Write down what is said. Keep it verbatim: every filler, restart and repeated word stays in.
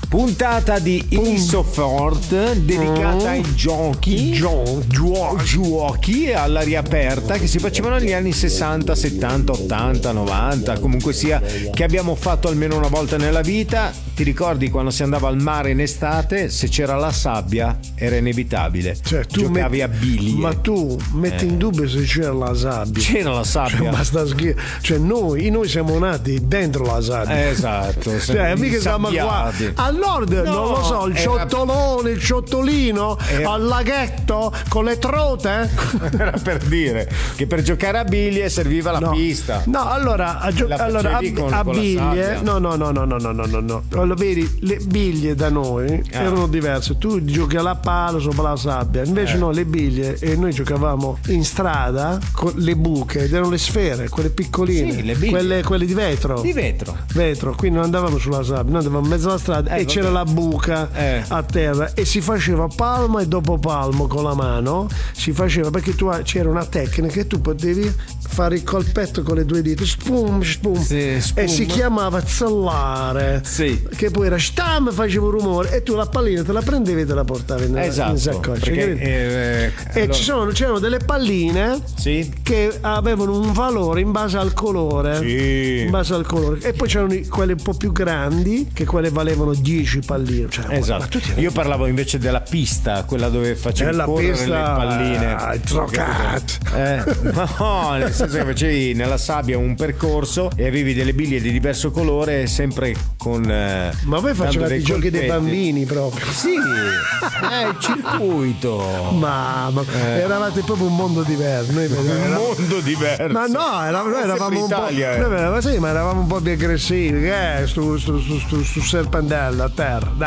Puntata di Insofort dedicata Mm. ai giochi, Gio- gio- giochi all'aria aperta che si facevano negli anni sessanta, settanta, ottanta, novanta, comunque sia, che abbiamo fatto almeno una volta nella vita. Ti ricordi quando si andava al mare in estate, se c'era la sabbia era inevitabile, Cioè, tu giocavi metti- a biglie. Ma tu metti Eh. in dubbio se c'era la sabbia. C'era la sabbia. Cioè, basta schif- cioè noi, noi siamo nati dentro la sabbia. Esatto, Cioè, mica siamo qua. insabbiati. Al nord, No, non lo so, il era- ciottolone, il ciottolino, Era- al laghetto con le trote. Era per dire che per giocare a biglie serviva la No. pista. No, allora a, gio- La allora, a, facevi con- a con la biglie, sabbia. no, no, no, no, no, no, no, no, no. Allora, vedi, le biglie da noi Ah. erano diverse. Tu giochi alla palla sopra la sabbia, invece Eh. no, le biglie, e noi giocavamo in strada con le buche ed erano le sfere, quelle piccoline, Sì, le biglie. quelle, quelle di vetro. Di vetro. Vetro, quindi non andavamo sulla sabbia, noi andavamo in mezzo alla strada Eh, e vabbè. c'era la buca Eh. a terra e si faceva palmo e dopo palmo con la mano, si faceva perché tu c'era una tecnica che tu potevi fare il colpetto con le due dita, spum, spum, Sì, spum. e si chiamava zellare, Sì. che poi era stam, faceva un rumore e tu la pallina te la prendevi e te la portavi nella, Esatto. in saccoccia, Perché, capito? eh, E allora- ci sono, c'erano delle palline Sì. che avevano un valore in base al colore. Sì. In base al colore. E poi c'erano i- quelle un po' più grandi, che quelle valevano dieci palline. Cioè, ma Esatto. tu ti- Io parlavo invece della pista, quella dove facevi È la correre pista, le palline. ah, il trocat. Eh, no, nel senso che facevi nella sabbia un percorso e avevi delle biglie di diverso colore, sempre con. eh, Ma voi dando facevate dei i giochi dei colpetti. bambini proprio. Sì, è il circuito. Ma, ma eravate proprio un mondo diverso. Noi Un eravamo- mondo diverso. Ma no, era- noi È eravamo un po'. sempre Italia, eh. Noi eravamo, sì, ma eravamo un po' più aggressivi. Che è stu, stu, stu, stu, stu serpentello a terra. Dai.